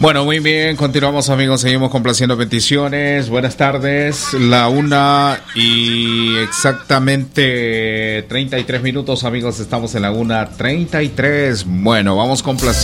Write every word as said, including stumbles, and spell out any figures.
Bueno, muy bien, continuamos amigos, seguimos complaciendo peticiones. Buenas tardes, la una y exactamente treinta y tres minutos amigos, estamos en la una treinta y tres. Bueno, vamos complaciendo.